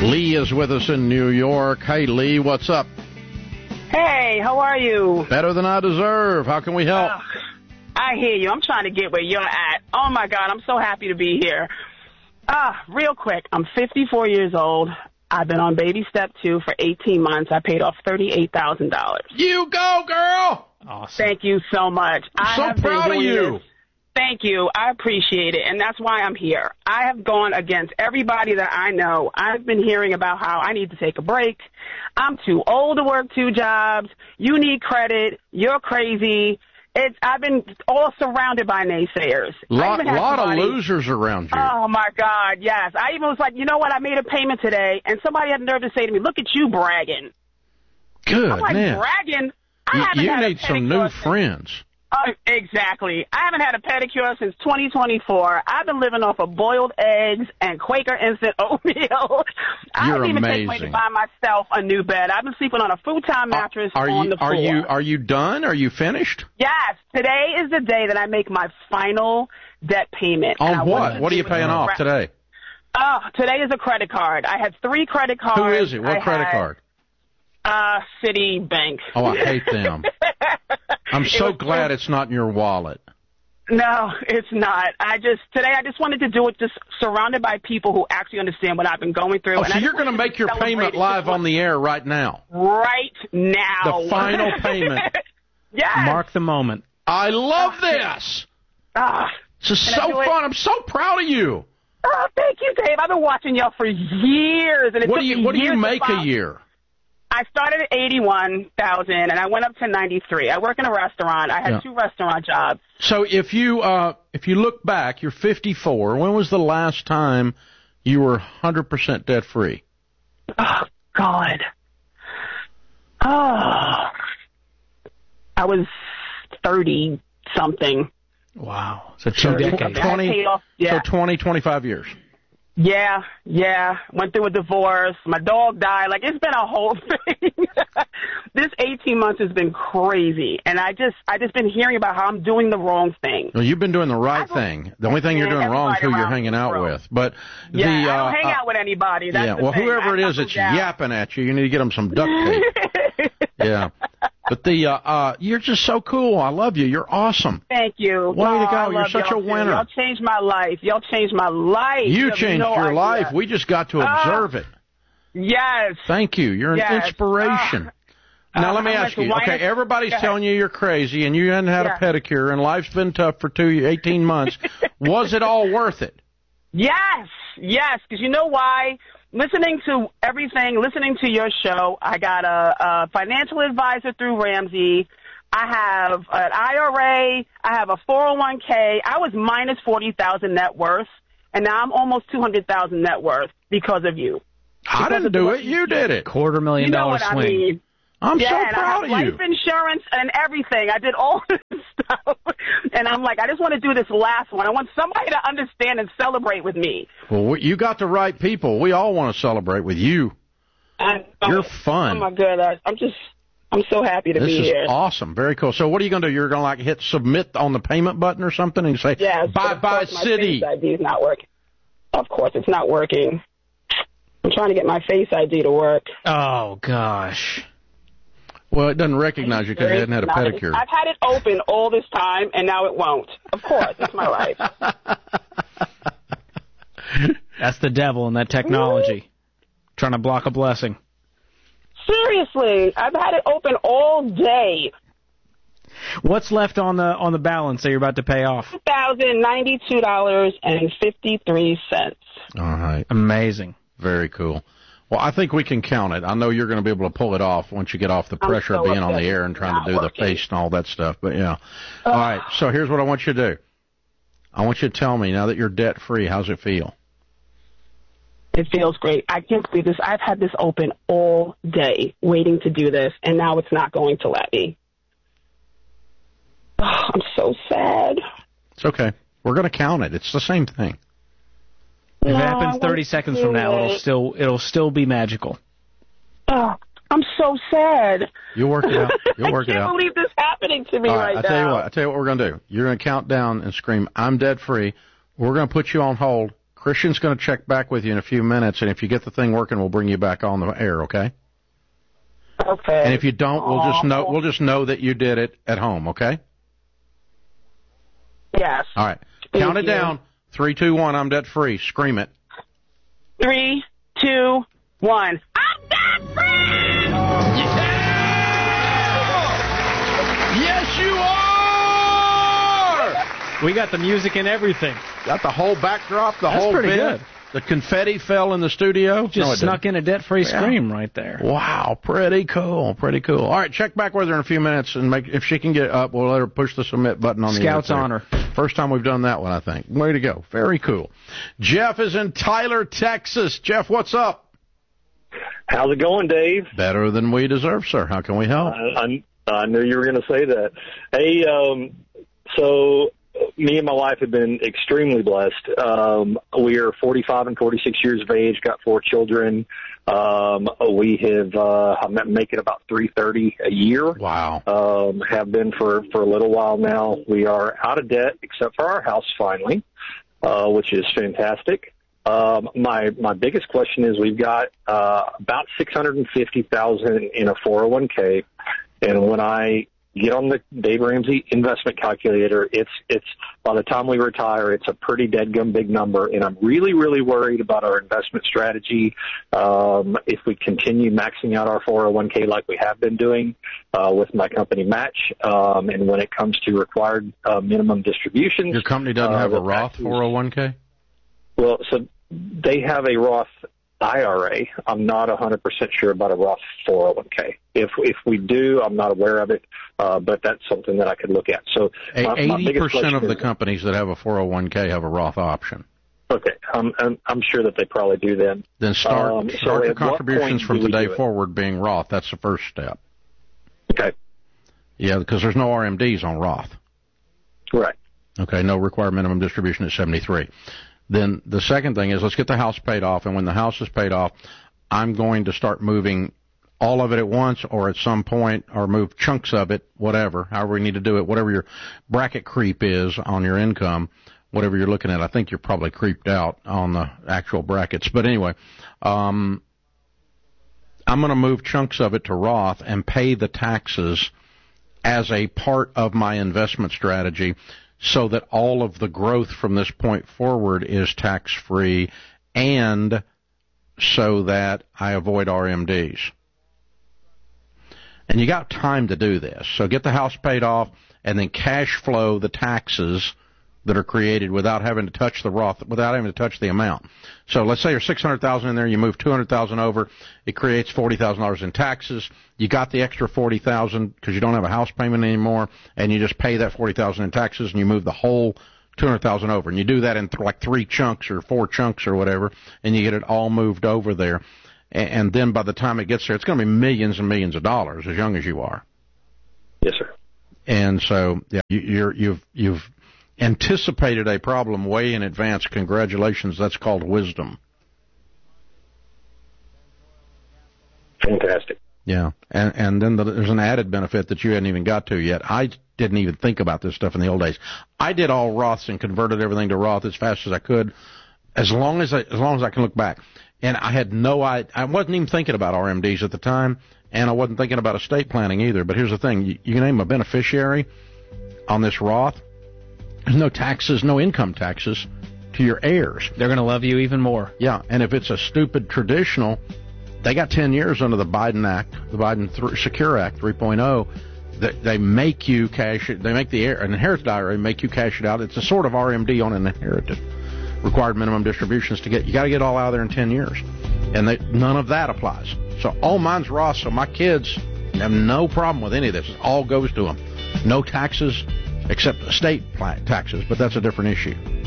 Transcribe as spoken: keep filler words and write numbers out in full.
Lee is with us in New York. Hey, Lee, what's up? Hey, how are you? Better than I deserve. How can we help? Uh, I hear you. I'm trying to get where you're at. Oh, my God, I'm so happy to be here. Ah, uh, real quick, I'm fifty-four years old. I've been on baby step two for eighteen months. I paid off thirty-eight thousand dollars. You go, girl! Awesome. Thank you so much. I'm I so have proud been of you. This. Thank you. I appreciate it, and that's why I'm here. I have gone against everybody that I know. I've been hearing about how I need to take a break. I'm too old to work two jobs. You need credit. You're crazy. It's, I've been all surrounded by naysayers. A lot, lot somebody, of losers around you. Oh, my God, yes. I even was like, you know what, I made a payment today, and somebody had the nerve to say to me, look at you bragging. Good, I'm like, man. bragging? I you haven't you had need a some new since, friends. Uh, exactly. I haven't had a pedicure since twenty twenty-four. I've been living off of boiled eggs and Quaker instant oatmeal. I You're didn't even amazing. take money to buy myself a new bed. I've been sleeping on a futon mattress are on you, the floor. Are you are you done? Are you finished? Yes. Today is the day that I make my final debt payment. On what? What are you paying off today? Oh, today is a credit card. I had three credit cards. Who is it? What I credit had, card? Uh, Citibank. Oh, I hate them. I'm so it glad it's not in your wallet. No, it's not. I just, today I just wanted to do it just surrounded by people who actually understand what I've been going through. Oh, and so I you're going to make your payment live on the air right now? Right now. The final payment. Yes. Mark the moment. I love this. Ah, this is so fun. I'm so proud of you. Oh, thank you, Dave. I've been watching y'all for years. And it what took do you me What do you years make to a year? I started at eighty-one thousand and I went up to ninety-three. I work in a restaurant. I had Yeah. two restaurant jobs. So if you uh, if you look back, you're fifty-four. When was the last time you were one hundred percent debt free? Oh God. Oh. I was thirty something. Wow. So two So decades. twenty. Off, yeah. So twenty, twenty-five years. Yeah, yeah. Went through a divorce. My dog died. Like, it's been a whole thing. This eighteen months has been crazy. And I just, I just been hearing about how I'm doing the wrong thing. Well, you've been doing the right thing. The only thing you're doing wrong is who you're hanging out with. But yeah, the, uh, I don't hang uh, out with anybody. That's yeah, the well, thing. whoever I it is that's down. yapping at you, you need to get them some duct tape. Yeah. But the, uh, uh, you're just so cool. I love you. You're awesome. Thank you. Way oh, to go. I You're love such y'all a winner. Too. Y'all changed my life. Y'all changed my life. You, you changed no your idea. life. We just got to observe uh, it. Yes. Thank you. You're an yes. inspiration. Uh, now, let me I ask went you. to Okay, Wine- everybody's Go telling you you're crazy and you hadn't had yeah. a pedicure and life's been tough for two, eighteen months. Was it all worth it? Yes. Yes. Because you know why? Listening to everything, listening to your show, I got a, a financial advisor through Ramsey. I have an I R A. I have a four oh one k. I was minus forty thousand net worth, and now I'm almost two hundred thousand net worth because of you. I Because didn't do it. You did it. Quarter million You know dollar what swing. I mean? I'm yeah, so and proud I have of life you. insurance and everything. I did all this stuff. And I'm like, I just want to do this last one. I want somebody to understand and celebrate with me. Well, we, you got the right people. We all want to celebrate with you. And, You're oh, fun. Oh, my God. I, I'm just, I'm so happy to This be is here. awesome. Very cool. So what are you going to do? You're going to like hit submit on the payment button or something and say, Yes, bye of bye course my city. Face I D is not working. Of course, it's not working. I'm trying to get my Face I D to work. Oh, gosh. Well, it doesn't recognize you because you hadn't had a Not- pedicure. I've had it open all this time, and now it won't. Of course, it's my life. That's the devil in that technology. Trying to block a blessing. Seriously, I've had it open all day. What's left on the on the balance that you're about to pay off? One thousand ninety-two dollars and fifty-three cents. All right. Amazing. Very cool. Well, I think we can count it. I know you're going to be able to pull it off once you get off the pressure so of being on upset the air and trying not to do working. the face and all that stuff. But, yeah. All right. So here's what I want you to do. I want you to tell me, now that you're debt-free, how's it feel? It feels great. I can't believe this. I've had this open all day waiting to do this, and now it's not going to let me. Oh, I'm so sad. It's okay. We're going to count it. It's the same thing. If No, it I happens want thirty to seconds do from now, it. it'll still it'll still be magical. Oh, I'm so sad. You'll work it out. You'll work I it can't out. believe this happening to me All right, right, I now. tell you what. I tell you what we're going to do. You're going to count down and scream, "I'm debt free." We're going to put you on hold. Christian's going to check back with you in a few minutes, and if you get the thing working, we'll bring you back on the air, okay? Okay. And if you don't, we'll just know we'll just know that you did it at home, okay? Yes. All right. Thank Count it you. down. Three, two, one. I'm debt free. Scream it. Three, two, one. I'm debt free! Yeah! Yes, you are! We got the music and everything. Got the whole backdrop, the That's whole pretty bit. good. The confetti fell in the studio. Just No, it snuck didn't. in a debt-free Yeah. scream right there. Wow, pretty cool, pretty cool. All right, check back with her in a few minutes, and make if she can get up, we'll let her push the submit button on the Scout's other honor. First time we've done that one, I think. Way to go. Very cool. Jeff is in Tyler, Texas. Jeff, what's up? How's it going, Dave? Better than we deserve, sir. How can we help? I, I, I knew you were going to say that. Hey, um, so me and my wife have been extremely blessed. Um, we are forty-five and forty-six years of age, got four children. Um, we have, uh, I'm making about three thirty a year. Wow. Um, have been for, for a little while now. We are out of debt except for our house finally, uh, which is fantastic. Um, my, my biggest question is we've got, uh, about six hundred fifty thousand in a four oh one k. And when I get on the Dave Ramsey investment calculator, it's, it's, by the time we retire, it's a pretty deadgum big number. And I'm really, really worried about our investment strategy. Um, if we continue maxing out our four oh one k like we have been doing, uh, with my company Match. Um, and when it comes to required, uh, minimum distributions. Your company doesn't uh, have a the Roth taxes- four oh one k? Well, so they have a Roth I R A. I'm not one hundred percent sure about a Roth four oh one k. If if we do, I'm not aware of it, uh, but that's something that I could look at. So my, my eighty biggest percent of question the is- companies that have a four oh one k have a Roth option. Okay, I'm, I'm I'm sure that they probably do then. Then start, Um, so start your at what contributions point from do we today do it? forward being Roth. That's the first step. Okay, Yeah, because there's no R M Ds on Roth. right. Okay, no required minimum distribution at seventy-three. Then the second thing is let's get the house paid off, and when the house is paid off, I'm going to start moving all of it at once or at some point, or move chunks of it, whatever, however we need to do it, whatever your bracket creep is on your income, whatever you're looking at. I think you're probably creeped out on the actual brackets. But anyway, um, I'm going to move chunks of it to Roth and pay the taxes as a part of my investment strategy, so that all of the growth from this point forward is tax-free, and so that I avoid R M Ds. And you got time to do this. So get the house paid off and then cash flow the taxes that are created without having to touch the Roth, without having to touch the amount. So let's say there's six hundred thousand dollars in there, you move two hundred thousand dollars over, it creates forty thousand dollars in taxes. You got the extra forty thousand dollars because you don't have a house payment anymore, and you just pay that forty thousand dollars in taxes, and you move the whole two hundred thousand dollars over. And you do that in th- like three chunks or four chunks or whatever, and you get it all moved over there. And, and then by the time it gets there, it's going to be millions and millions of dollars as young as you are. Yes, sir. And so, yeah, you, you're, you've you've anticipated a problem way in advance. Congratulations. That's called wisdom. Fantastic. Yeah, and and then the, there's an added benefit that you hadn't even got to yet. I didn't even think about this stuff in the old days. I did all Roths and converted everything to Roth as fast as I could, as long as I, as long as I can look back. And I had no I I wasn't even thinking about R M Ds at the time, and I wasn't thinking about estate planning either. But here's the thing: you, you can name a beneficiary on this Roth. There's no taxes, no income taxes to your heirs. They're going to love you even more. Yeah, and if it's a stupid traditional, they got ten years under the Biden Act, the Biden th- Secure Act three point oh. They, they make you cash it. They make the an inherited I R A make you cash it out. It's a sort of R M D on an inherited. Required minimum distributions to get. You got to get all out of there in ten years, and they, none of that applies. So all mine's Roth. So my kids have no problem with any of this. It all goes to them. No taxes except estate taxes, but that's a different issue.